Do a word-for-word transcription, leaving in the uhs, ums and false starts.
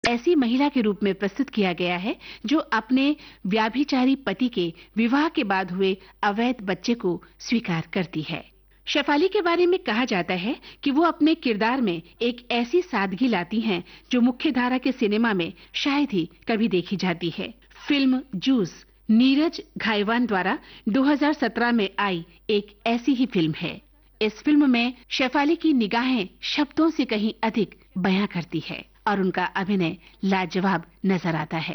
ऐसी महिला के रूप में प्रस्तुत किया गया है जो अपने व्याभिचारी पति के विवाह के बाद हुए अवैध बच्चे को स्वीकार करती है। शेफाली के बारे में कहा जाता है कि वो अपने किरदार में एक ऐसी सादगी लाती हैं जो मुख्य धारा के सिनेमा में शायद ही कभी देखी जाती है। फिल्म जूस नीरज घाईवान द्वारा दो हज़ार सत्रह में आई एक ऐसी ही फिल्म है। इस फिल्म में शेफाली की निगाहें शब्दों से कहीं अधिक बयां करती है और उनका अभिनय लाजवाब नजर आता है।